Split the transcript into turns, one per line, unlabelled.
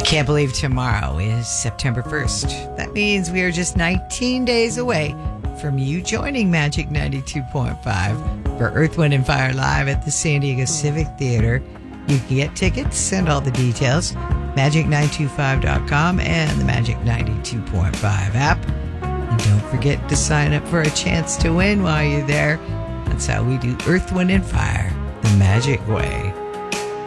Can't believe tomorrow is September 1st. That means we are just 19 days away from you joining Magic 92.5 for Earth, Wind, and Fire Live at the San Diego Civic Theater. You can get tickets and all the details, magic925.com and the Magic 92.5 app. And don't forget to sign up for a chance to win while you're there. That's how we do Earth, Wind, and Fire the Magic Way.